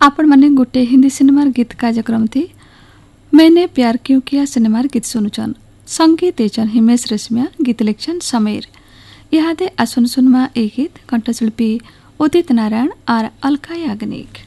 आपण माने गोटे हिंदी सिनेमार गीत कार्यक्रम थी मैंने प्यार क्यों किया सिनेमार गीत सुनुचन। संगीत देचन हिमेश रेशमिया, गीत लिखन समीर। इहादे आसुन सुनमा ए गीत कंठशिल्पी उदित नारायण और अलका याग्निक।